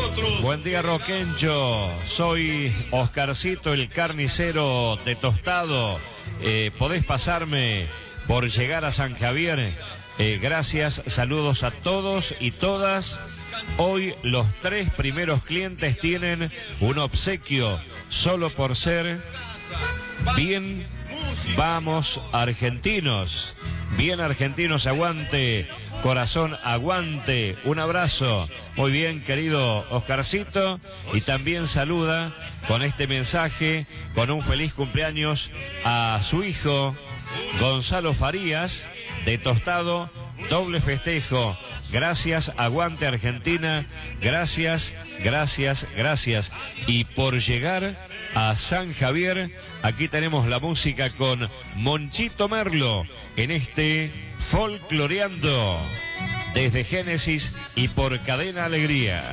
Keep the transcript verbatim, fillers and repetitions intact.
nosotros. Buen día, Roquencho. Soy Oscarcito, el carnicero de Tostado. Eh, ¿Podés pasarme por llegar a San Javier? Eh, gracias, saludos a todos y todas. Hoy los tres primeros clientes tienen un obsequio solo por ser bien. Vamos, argentinos. Bien, argentinos, aguante. Corazón, aguante. Un abrazo. Muy bien, querido Oscarcito. Y también saluda con este mensaje, con un feliz cumpleaños a su hijo, Gonzalo Farías, de Tostado. Doble festejo. Gracias, aguante Argentina. Gracias, gracias, gracias. Y por llegar a San Javier, aquí tenemos la música con Monchito Merlo en este Folcloreando desde Génesis y por Cadena Alegría.